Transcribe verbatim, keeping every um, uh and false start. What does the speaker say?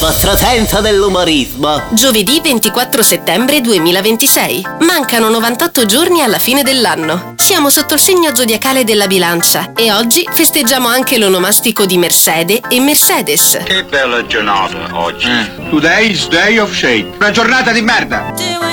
vostro senso dell'umorismo. Giovedì ventiquattro settembre duemilaventisei. Mancano novantotto giorni alla fine dell'anno. Siamo sotto il segno zodiacale della Bilancia e oggi festeggiamo anche l'onomastico di Mercede e Mercedes. Che bella giornata oggi. Today is day of shade. Una giornata di merda.